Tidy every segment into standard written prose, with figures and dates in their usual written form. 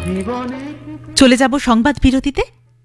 চলে যাব সংবাদ বিরতিতে।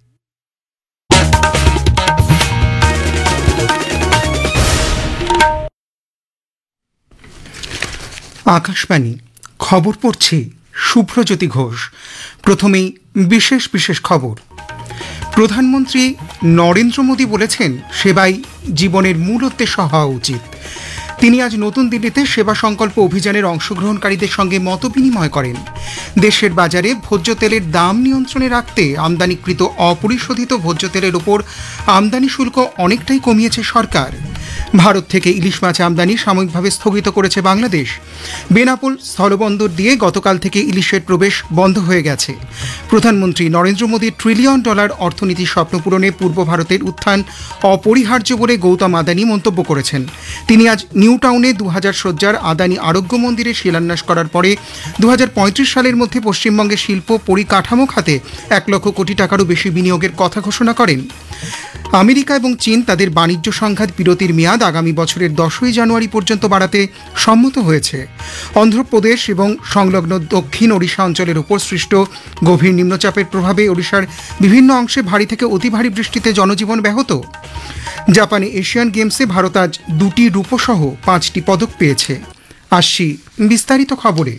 আকাশবাণী খবর পড়ছি শুভ্রজ্যোতি ঘোষ। প্রথমেই বিশেষ বিশেষ খবর। প্রধানমন্ত্রী নরেন্দ্র মোদী বলেছেন, সেবাই জীবনের মূল উদ্দেশ্য হওয়া উচিত। তিনি আজ নতুন দিল্লিতে সেবা সংকল্প অভিযানের অংশগ্রহণকারীদের সঙ্গে মতবিনিময় করেন। দেশের বাজারে ভোজ্য তেলের দাম নিয়ন্ত্রণে রাখতে আমদানিকৃত অপরিশোধিত ভোজ্য তেলের ওপর আমদানি শুল্ক অনেকটাই কমিয়েছে সরকার। ভারত থেকে ইলিশ মাছ আমদানি সাময়িকভাবে স্থগিত করেছে বাংলাদেশ। বেনাপোল স্থলবন্দর দিয়ে গতকাল থেকে ইলিশের প্রবেশ বন্ধ হয়ে গেছে। প্রধানমন্ত্রী নরেন্দ্র মোদীর $1 ট্রিলিয়ন অর্থনীতির স্বপ্ন পূরণে পূর্ব ভারতের উত্থান অপরিহার্য বলে গৌতম আদানি মন্তব্য করেছেন। তিনি আজ নিউ টাউনে 2000 শয্যার আদানি আরোগ্য মন্দিরে শিলান্যাস করার পরে 2035 সালের মধ্যে পশ্চিমবঙ্গের শিল্প পরিকাঠামো খাতে 1 লক্ষ কোটি টাকারও বেশি বিনিয়োগের কথা ঘোষণা করেন। আমেরিকা এবং চীন তাদের বাণিজ্য সংঘাত বিরতির মেয়াদ আগামী বছরের 10ই জানুয়ারি পর্যন্ত বাড়াতে সম্মত হয়েছে। অন্ধ্রপ্রদেশ এবং সংলগ্ন দক্ষিণ ওড়িশা অঞ্চলের উপর সৃষ্ট গভীর নিম্নচাপের প্রভাবে ওড়িশার বিভিন্ন অংশে ভারী থেকে অতি ভারী বৃষ্টিতে জনজীবন ব্যাহত। জাপানে এশিয়ান গেমসে ভারত আজ 2টি রূপসহ 5টি পদক পেয়েছে। আসছি বিস্তারিত খবরে।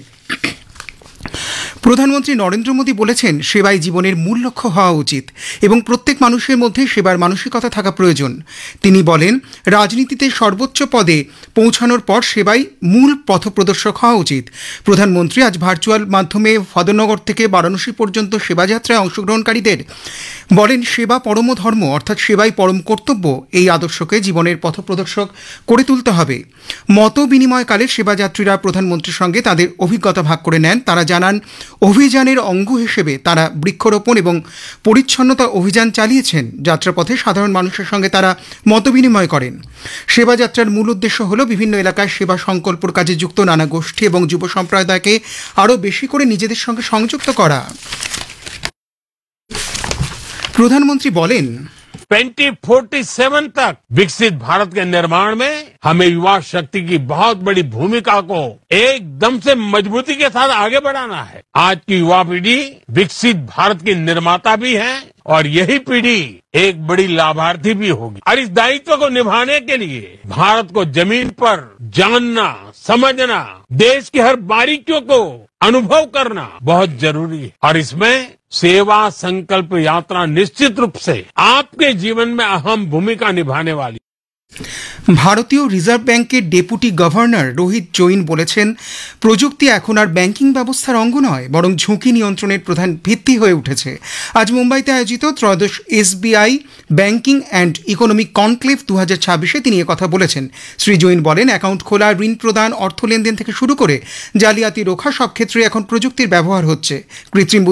প্রধানমন্ত্রী নরেন্দ্র মোদী বলেছেন, সেবাই জীবনের মূল লক্ষ্য হওয়া উচিত এবং প্রত্যেক মানুষের মধ্যে সেবার মানসিকতা থাকা প্রয়োজন। তিনি বলেন, রাজনীতিতে সর্বোচ্চ পদে পৌঁছানোর পর সেবাই মূল পথপ্রদর্শক হওয়া উচিত। প্রধানমন্ত্রী আজ ভার্চুয়াল মাধ্যমে ফদনগর থেকে বারাণসী পর্যন্ত সেবাযাত্রায় অংশগ্রহণকারীদের বলেন, সেবা পরম ধর্ম, অর্থাৎ সেবাই পরম কর্তব্য। এই আদর্শকে জীবনের পথপ্রদর্শক করে তুলতে হবে। মত বিনিময়কালে সেবাযাত্রীরা প্রধানমন্ত্রীর সঙ্গে তাদের অভিজ্ঞতা ভাগ করে নেন। তারা জানান, অভিযানের অঙ্গ হিসেবে তারা বৃক্ষরোপণ এবং পরিচ্ছন্নতা অভিযান চালিয়েছেন। যাত্রাপথে সাধারণ মানুষের সঙ্গে তারা মতবিনিময় করেন। সেবাযাত্রার মূল উদ্দেশ্য হল বিভিন্ন এলাকায় সেবা সংকল্পর কাজে যুক্ত নানা গোষ্ঠী এবং যুব সম্প্রদায়কে আরও বেশি করে নিজেদের সঙ্গে সংযুক্ত করা। প্রধানমন্ত্রী বলেন, 2047 तक विकसित भारत के निर्माण में हमें युवा शक्ति की बहुत बड़ी भूमिका को एकदम से मजबूती के साथ आगे बढ़ाना है। आज की युवा पीढ़ी विकसित भारत की निर्माता भी है और यही पीढ़ी एक बड़ी लाभार्थी भी होगी। और इस दायित्व को निभाने के लिए भारत को जमीन पर जानना, समझना, देश की हर बारीकियों को अनुभव करना बहुत जरूरी है। और इसमें सेवा संकल्प यात्रा निश्चित रूप से आपके जीवन में अहम भूमिका निभाने वाली। ভারতীয় রিজার্ভ ব্যাংকের ডেপুটি গভর্নর রোহিত জৈন বলেছেন, প্রযুক্তি এখন আর ব্যাংকিং ব্যবস্থার অঙ্গ নয়, বরং ঝুঁকি নিয়ন্ত্রণের প্রধান ভিত্তি হয়ে উঠেছে। আজ মুম্বাইতে আয়োজিত ত্রয়োদশ SBI banking and economic conclave 2026-এ তিনি একথা বলেছেন। শ্রী জৈন বলেন, অ্যাকাউন্ট খোলা, ঋণ প্রদান, অর্থ লেনদেন থেকে শুরু করে জালিয়াতি রোখা সব ক্ষেত্রে এখন প্রযুক্তির ব্যবহার হচ্ছে। কৃত্রিম